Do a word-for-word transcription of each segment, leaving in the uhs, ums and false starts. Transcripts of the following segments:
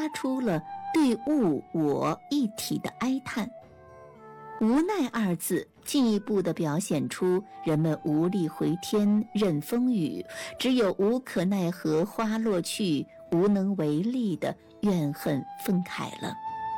发出了对物我一体的哀叹。无奈二字进一步地表现出人们无力回天任风雨，只有无可奈何花落去，无能为力的怨愤愤慨了。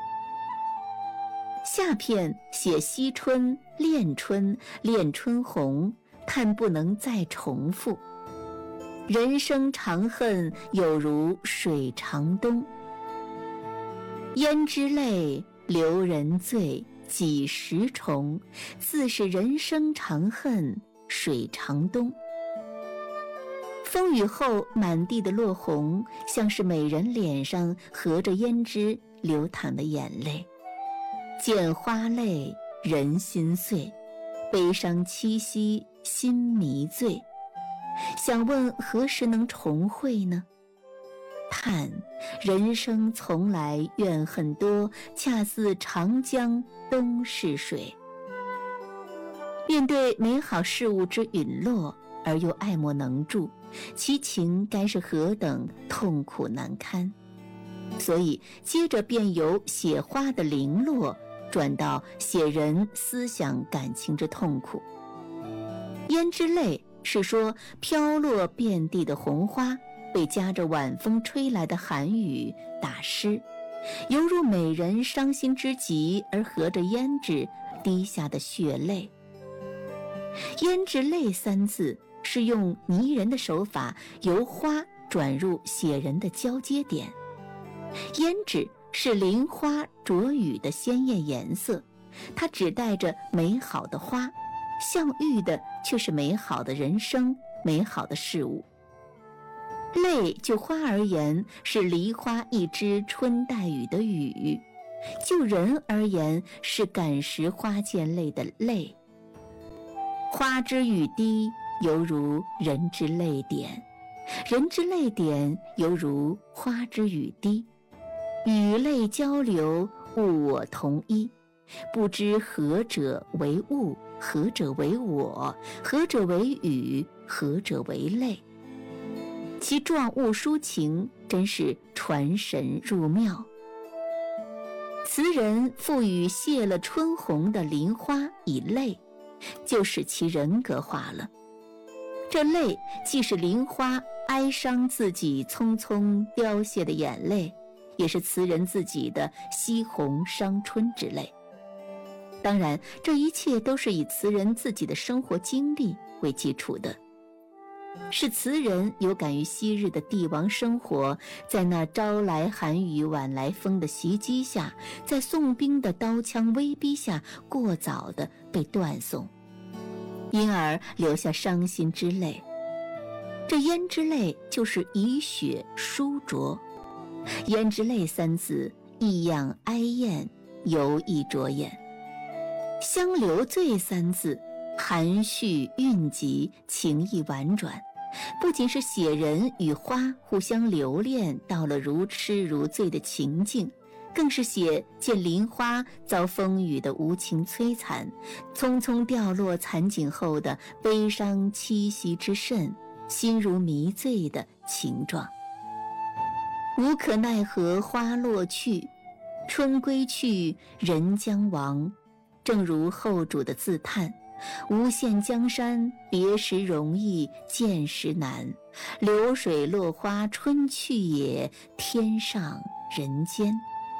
下片写惜春、恋春、恋春红，叹不能再重复。人生长恨有如水长东，胭脂泪，流人醉，几时重？自是人生长恨水长东。风雨后满地的落红，像是美人脸上合着胭脂流淌的眼泪。见花泪人心碎，悲伤凄惜心迷醉。想问何时能重会呢？叹人生从来怨恨多，恰似长江东逝水。面对美好事物之陨落而又爱莫能助，其情该是何等痛苦难堪。所以接着便由写花的零落转到写人思想感情之痛苦。胭脂泪是说飘落遍地的红花被夹着晚风吹来的寒雨打湿，犹如美人伤心之极而合着胭脂滴下的血泪。胭脂泪三字是用拟人的手法由花转入写人的交接点。胭脂是菱花着雨的鲜艳颜色，它只带着美好的花，象喻的却是美好的人生，美好的事物。泪就花而言是梨花一枝春带雨的雨，就人而言是感时花溅泪的泪。花之雨滴犹如人之泪点，人之泪点犹如花之雨滴，雨泪交流，物我同一，不知何者为物，何者为我，何者为雨，何者为泪。其状物抒情，真是传神入妙。词人赋予谢了春红的菱花以泪，就使其人格化了。这泪既是菱花哀伤自己匆匆凋谢的眼泪，也是词人自己的惜红伤春之泪。当然，这一切都是以词人自己的生活经历为基础的，是词人有感于昔日的帝王生活，在那朝来寒雨晚来风的袭击下，在宋兵的刀枪威逼下，过早地被断送，因而留下伤心之泪。这胭脂泪就是以血书灼，胭脂泪三字异样哀艳，尤易着眼。香流醉三字含蓄蕴藉，情意婉转，不仅是写人与花互相留恋到了如痴如醉的情境，更是写见菱花遭风雨的无情摧残，匆匆掉落残景后的悲伤凄惜之甚，心如迷醉的情状。无可奈何花落去，春归去，人将亡。正如后主的自叹，无限江山，别时容易见时难，流水落花春去也，天上人间。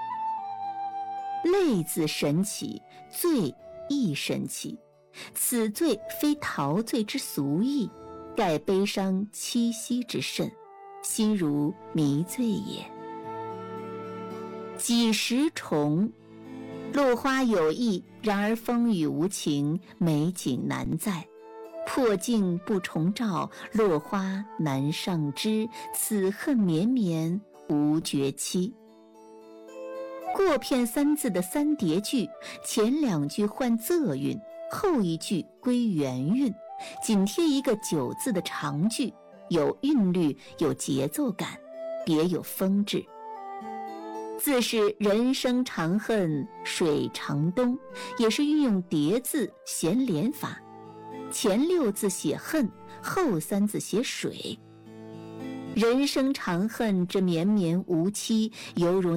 泪字神奇，醉亦神奇，此醉非陶醉之俗意，盖悲伤凄惜之甚，心如迷醉也。几时重？落花有意，然而风雨无情，美景难在。破镜不重照，落花难上枝，此恨绵绵无绝期。过片三字的三叠句，前两句换仄韵，后一句归原韵，紧贴一个九字的长句，有韵律，有节奏感，别有风致。自是人生长恨水长东，也是运用叠字衔连法，前六字写恨，后三字写水。人生长恨之绵绵无期，犹如